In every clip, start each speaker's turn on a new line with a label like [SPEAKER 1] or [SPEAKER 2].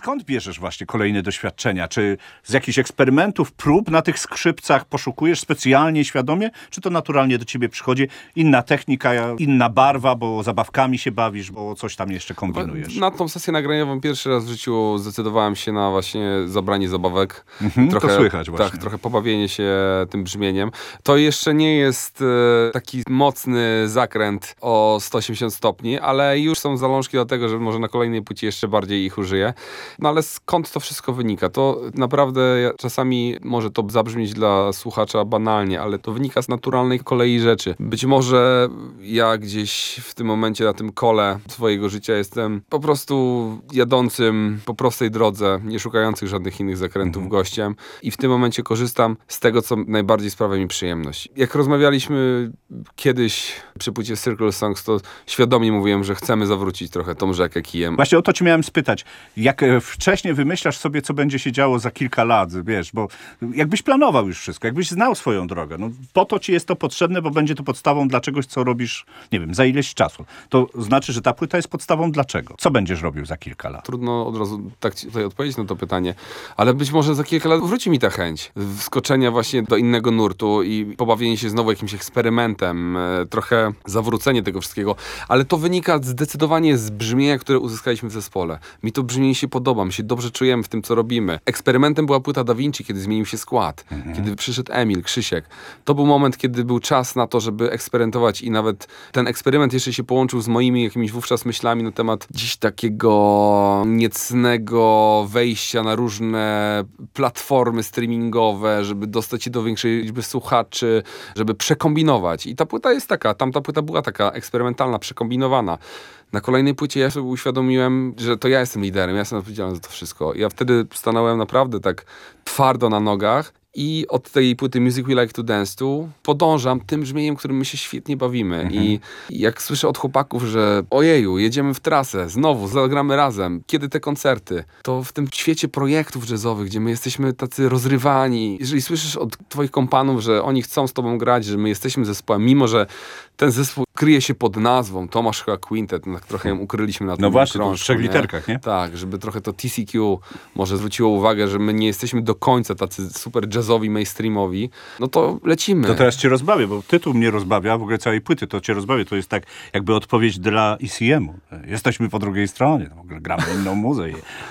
[SPEAKER 1] skąd bierzesz właśnie kolejne doświadczenia? Czy z jakichś eksperymentów, prób na tych skrzypcach poszukujesz specjalnie, świadomie? Czy to naturalnie do ciebie przychodzi? Inna technika, inna barwa, bo zabawkami się bawisz, bo coś tam jeszcze kombinujesz?
[SPEAKER 2] Na tą sesję nagraniową pierwszy raz w życiu zdecydowałem się na właśnie zabranie zabawek.
[SPEAKER 1] To słychać właśnie.
[SPEAKER 2] Tak, trochę pobawienie się tym brzmieniem. To jeszcze nie jest taki mocny zakręt o 180 stopni, ale już są zalążki do tego, że może na kolejnej płycie jeszcze bardziej ich użyję. No ale skąd to wszystko wynika? To naprawdę czasami może to zabrzmieć dla słuchacza banalnie, ale to wynika z naturalnej kolei rzeczy. Być może ja gdzieś w tym momencie na tym kole swojego życia jestem po prostu jadącym po prostej drodze, nie szukających żadnych innych zakrętów gościem i w tym momencie korzystam z tego, co najbardziej sprawia mi przyjemność. Jak rozmawialiśmy kiedyś przy płycie Circle Songs, to świadomie mówiłem, że chcemy zawrócić trochę tą rzekę kijem.
[SPEAKER 1] Właśnie o to ci miałem spytać. Jak wcześniej wymyślasz sobie, co będzie się działo za kilka lat, wiesz, bo jakbyś planował już wszystko, jakbyś znał swoją drogę, no po to ci jest to potrzebne, bo będzie to podstawą dla czegoś, co robisz, nie wiem, za ileś czasu. To znaczy, że ta płyta jest podstawą dlaczego? Co będziesz robił za kilka lat?
[SPEAKER 2] Trudno od razu tak tutaj odpowiedzieć na to pytanie, ale być może za kilka lat wróci mi ta chęć wskoczenia właśnie do innego nurtu i pobawienie się znowu jakimś eksperymentem, trochę zawrócenie tego wszystkiego, ale to wynika zdecydowanie z brzmienia, które uzyskaliśmy w zespole. Mi to brzmienie się podoba, my się dobrze czujemy w tym, co robimy. Eksperymentem była płyta Da Vinci, kiedy zmienił się skład, kiedy przyszedł Emil, Krzysiek. To był moment, kiedy był czas na to, żeby eksperymentować i nawet ten eksperyment jeszcze się połączył z moimi jakimiś wówczas myślami na temat dziś takiego niecnego wejścia na różne platformy streamingowe, żeby dostać się do większej liczby słuchaczy, żeby przekombinować. I ta płyta jest taka, tamta płyta była taka eksperymentalna, przekombinowana. Na kolejnej płycie ja sobie uświadomiłem, że to ja jestem liderem, ja jestem odpowiedzialny za to wszystko. Ja wtedy stanąłem naprawdę tak twardo na nogach i od tej płyty Music We Like to Dance To podążam tym brzmieniem, którym my się świetnie bawimy. I jak słyszę od chłopaków, że ojeju, jedziemy w trasę, znowu zagramy razem, kiedy te koncerty, to w tym świecie projektów jazzowych, gdzie my jesteśmy tacy rozrywani, jeżeli słyszysz od twoich kompanów, że oni chcą z tobą grać, że my jesteśmy zespołem, mimo że ten zespół kryje się pod nazwą Tomasz Chyba Quintet, tak trochę ją ukryliśmy na tym
[SPEAKER 1] No właśnie,
[SPEAKER 2] krążku,
[SPEAKER 1] w 3 literkach, nie?
[SPEAKER 2] Tak, żeby trochę to TCQ może zwróciło uwagę, że my nie jesteśmy do końca tacy super jazzowi, mainstreamowi, no to lecimy.
[SPEAKER 1] To teraz cię rozbawię, bo tytuł mnie rozbawia, w ogóle całej płyty, to cię rozbawię. To jest tak jakby odpowiedź dla ECM-u. Jesteśmy po drugiej stronie, w ogóle gramy inną muzę.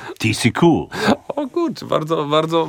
[SPEAKER 1] TCQ.
[SPEAKER 2] O kurczę, bardzo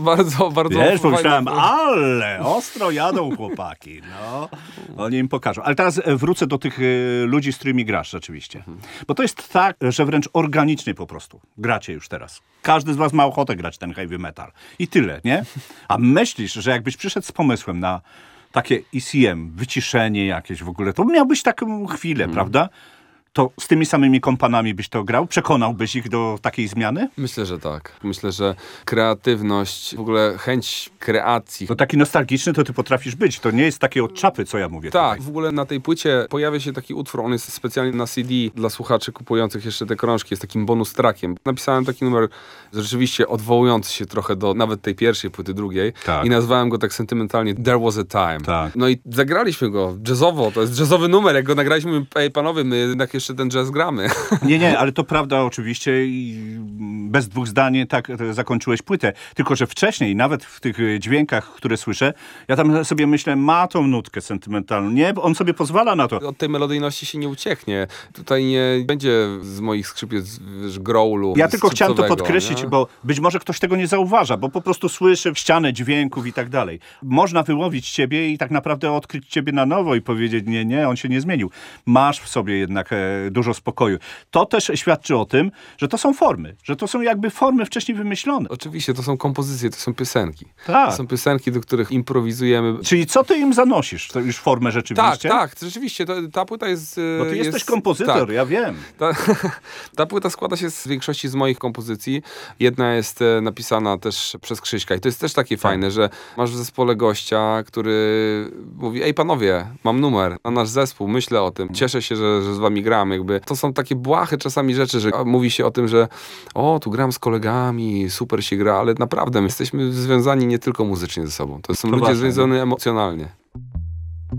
[SPEAKER 1] Wiesz, pomyślałem,
[SPEAKER 2] fajnie.
[SPEAKER 1] ale ostro jadą chłopaki. No, oni im pokażą. Ale teraz wrócę do tych ludzi, z którymi grasz rzeczywiście. Bo to jest tak, że wręcz organicznie po prostu gracie już teraz. Każdy z was ma ochotę grać ten heavy metal. I tyle, nie? A myślisz, że jakbyś przyszedł z pomysłem na takie ECM, wyciszenie jakieś w ogóle, to miałbyś taką chwilę, prawda? To z tymi samymi kompanami byś to grał? Przekonałbyś ich do takiej zmiany?
[SPEAKER 2] Myślę, że tak. Myślę, że kreatywność, w ogóle chęć kreacji.
[SPEAKER 1] To taki nostalgiczny to ty potrafisz być. To nie jest takie od czapy, co ja mówię.
[SPEAKER 2] Tak,
[SPEAKER 1] tutaj.
[SPEAKER 2] w ogóle na tej płycie pojawia się taki utwór, on jest specjalnie na CD dla słuchaczy kupujących jeszcze te krążki, jest takim bonus trackiem. Napisałem taki numer rzeczywiście odwołujący się trochę do nawet tej pierwszej płyty, drugiej
[SPEAKER 1] Tak.
[SPEAKER 2] i nazwałem go tak sentymentalnie There Was a Time.
[SPEAKER 1] Tak.
[SPEAKER 2] No i zagraliśmy go jazzowo, to jest jazzowy numer, jak go nagraliśmy, mówimy, ej panowie, my jednak jeszcze ten jazz gramy.
[SPEAKER 1] Nie, ale to prawda oczywiście i bez dwóch zdań tak zakończyłeś płytę. Tylko, że wcześniej, nawet w tych dźwiękach, które słyszę, ja tam sobie myślę, ma tą nutkę sentymentalną. Nie, bo on sobie pozwala na to.
[SPEAKER 2] Od tej melodyjności się nie ucieknie. Tutaj nie będzie z moich skrzypiec growlu.
[SPEAKER 1] Ja tylko chciałem to
[SPEAKER 2] skrzypcowego,
[SPEAKER 1] podkreślić,
[SPEAKER 2] nie?
[SPEAKER 1] bo być może ktoś tego nie zauważa, bo po prostu słyszy ścianę dźwięków i tak dalej. Można wyłowić ciebie i tak naprawdę odkryć ciebie na nowo i powiedzieć, nie, on się nie zmienił. Masz w sobie jednak dużo spokoju. To też świadczy o tym, że to są formy, że to są jakby formy wcześniej wymyślone.
[SPEAKER 2] Oczywiście, to są kompozycje, to są piosenki.
[SPEAKER 1] Tak.
[SPEAKER 2] To są piosenki, do których improwizujemy.
[SPEAKER 1] Czyli co ty im zanosisz? To już formę rzeczywiście?
[SPEAKER 2] Tak, rzeczywiście. Ta płyta jest...
[SPEAKER 1] Bo ty jesteś kompozytor,
[SPEAKER 2] tak.
[SPEAKER 1] ja wiem.
[SPEAKER 2] Ta płyta składa się z większości z moich kompozycji. Jedna jest napisana też przez Krzyśka i to jest też takie fajne, że masz w zespole gościa, który mówi, ej panowie, mam numer na nasz zespół, myślę o tym, cieszę się, że z wami gram. Jakby to są takie błahe czasami rzeczy, że mówi się o tym, że tu gram z kolegami, super się gra, ale naprawdę my jesteśmy związani nie tylko muzycznie ze sobą. To są ludzie
[SPEAKER 1] właśnie,
[SPEAKER 2] związani emocjonalnie.